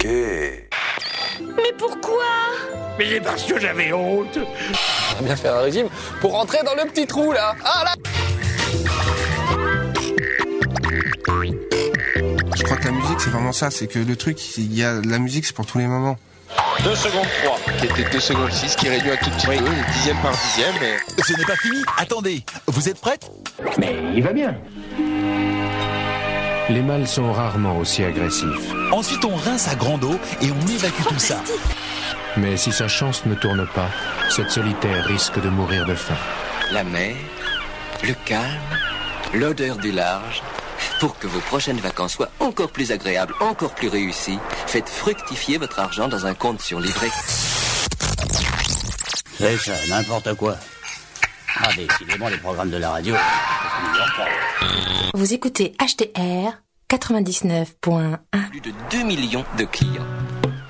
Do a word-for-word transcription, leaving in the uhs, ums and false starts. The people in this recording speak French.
Ok. Mais pourquoi? Mais parce que j'avais honte. On va bien faire un régime pour rentrer dans le petit trou là. Ah là! Je crois que la musique c'est vraiment ça, c'est que le truc, il y a la musique c'est pour tous les moments. deux secondes trois, qui était deux secondes six, qui réduit un tout petit peu, dixième par dixième. Mais... Ce n'est pas fini, attendez, vous êtes prête? Mais il va bien. Les mâles sont rarement aussi agressifs. Ensuite on rince à grande eau et on évacue tout ça. Mais si sa chance ne tourne pas, cette solitaire risque de mourir de faim. La mer, le calme, l'odeur du large. Pour que vos prochaines vacances soient encore plus agréables, encore plus réussies, faites fructifier votre argent dans un compte sur livret. C'est ça, n'importe quoi. Ah, décidément, les programmes de la radio. Vous écoutez H T R quatre-vingt-dix-neuf point un. Plus de deux millions de clients.